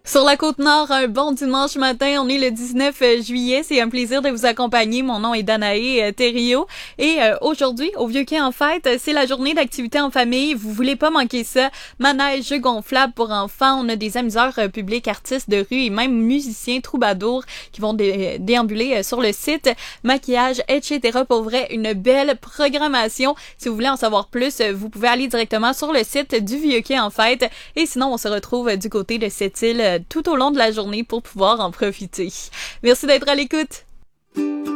Sur la Côte-Nord, un bon dimanche matin, on est le 19 juillet, c'est un plaisir de vous accompagner. Mon nom est Danae Thériault et aujourd'hui, au Vieux-Quai en fête, c'est la journée d'activité en famille. Vous voulez pas manquer ça. Manège, jeux gonflables pour enfants, on a des amuseurs publics, artistes de rue et même musiciens, troubadours qui vont déambuler sur le site, maquillage, etc. Pour vrai, une belle programmation. Si vous voulez en savoir plus, vous pouvez aller directement sur le site du Vieux-Quai en fête et sinon, on se retrouve du côté de cette île tout au long de la journée pour pouvoir en profiter. Merci d'être à l'écoute.